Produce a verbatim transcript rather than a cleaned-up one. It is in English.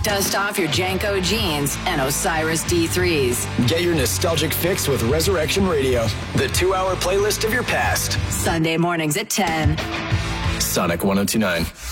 Dust off your Janko jeans and Osiris D threes. Get your nostalgic fix with Resurrection Radio, the two-hour playlist of your past. Sunday mornings at ten. Sonic one oh two point nine.